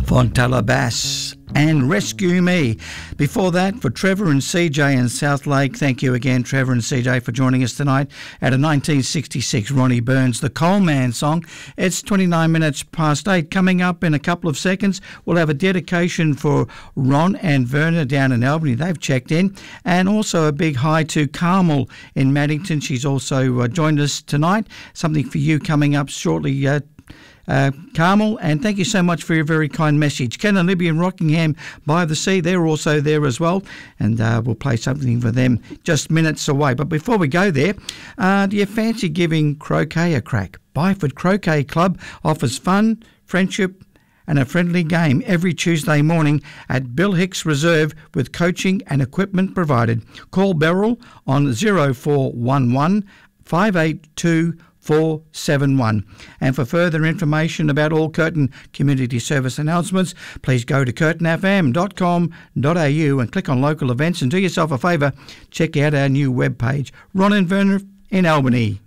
Fontella Bass and Rescue Me. Before that, for Trevor and CJ in South Lake, thank you again, Trevor and CJ, for joining us tonight. Out of 1966, Ronnie Burns, the Coalman song. It's 29 minutes past 8. Coming up in a couple of seconds, we'll have a dedication for Ron and Verna down in Albany. They've checked in. And also a big hi to Carmel in Maddington. She's also joined us tonight. Something for you coming up shortly, Carmel, and thank you so much for your very kind message. Ken and Libby in Rockingham by the Sea, they're also there as well, and we'll play something for them just minutes away. But before we go there, do you fancy giving croquet a crack? Byford Croquet Club offers fun, friendship and a friendly game every Tuesday morning at Bill Hicks Reserve with coaching and equipment provided. Call Beryl on 0411 582 471. And for further information about all Curtin Community Service announcements, please go to curtinfm.com.au and click on local events, and do yourself a favour, check out our new webpage. Ron and Verna in Albany.